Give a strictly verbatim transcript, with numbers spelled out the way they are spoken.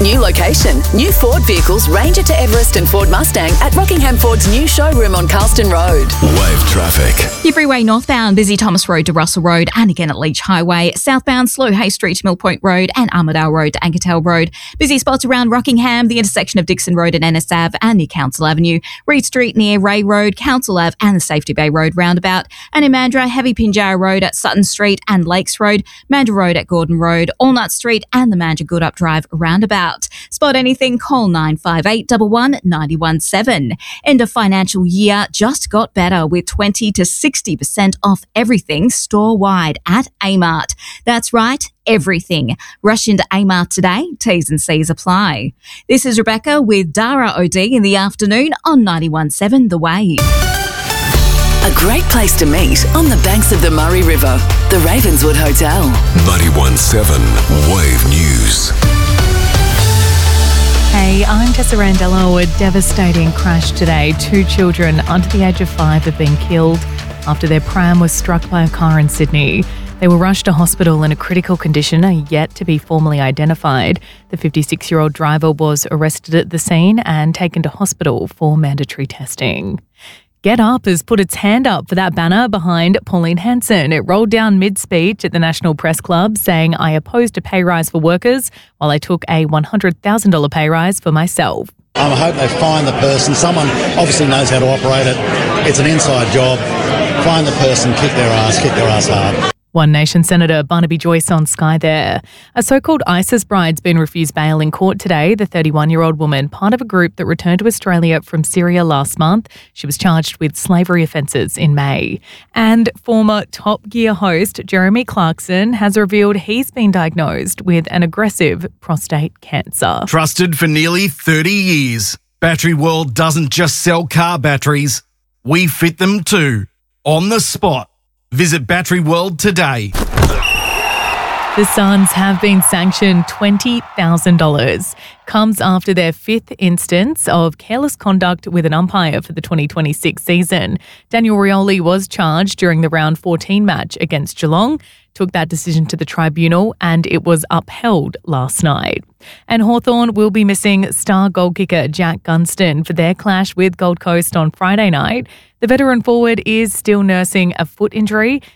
new location. New Ford vehicles, Ranger to Everest and Ford Mustang at Rockingham Ford's new showroom on Carlston Road. Wave traffic. Your freeway northbound, busy Thomas Road to Russell Road and again at Leach Highway. Southbound, slow Hay Street to Mill Point Road and Armidale Road to Ankertail Road. Busy spots around Rockingham, the intersection of Dixon Road and Ennis Ave and near Council Avenue. Reed Street near Ray Road, Council Ave and the Safety Bay Road roundabout. And in Mandurah, Heavy Pinjarra Road at Sutton Street and Lakes Road. Mandurah Road at Gordon Road, Allnut Street and the Mandurah Good Up Drive roundabout. Spot anything, call nine five eight one one nine one seven. End of financial year just got better with twenty to sixty percent off everything store-wide at Amart. That's right, everything. Rush into Amart today. T's and C's apply. This is Rebecca with Dara O'D in the afternoon on ninety-one point seven The Wave. A great place to meet on the banks of the Murray River. The Ravenswood Hotel. ninety-one point seven Wave News. Hey, I'm Tessa Randello. A devastating crash today. Two children under the age of five have been killed after their pram was struck by a car in Sydney. They were rushed to hospital in a critical condition, are yet to be formally identified. The fifty-six-year-old driver was arrested at the scene and taken to hospital for mandatory testing. Get Up has put its hand up for that banner behind Pauline Hanson. It rolled down mid-speech at the National Press Club saying, "I opposed a pay rise for workers while I took a one hundred thousand dollars pay rise for myself." I hope they find the person. Someone obviously knows how to operate it. It's an inside job. Find the person, kick their ass, kick their ass hard. One Nation Senator Barnaby Joyce on Sky there. A so-called ISIS bride's been refused bail in court today. The thirty-one-year-old woman, part of a group that returned to Australia from Syria last month. She was charged with slavery offences in May. And former Top Gear host Jeremy Clarkson has revealed he's been diagnosed with an aggressive prostate cancer. Trusted for nearly thirty years, Battery World doesn't just sell car batteries. We fit them too, on the spot. Visit Battery World today. The Suns have been sanctioned twenty thousand dollars. Comes after their fifth instance of careless conduct with an umpire for the twenty twenty-six season. Daniel Rioli was charged during the round fourteen match against Geelong, took that decision to the tribunal and it was upheld last night. And Hawthorn will be missing star goal kicker Jack Gunston for their clash with Gold Coast on Friday night. The veteran forward is still nursing a foot injury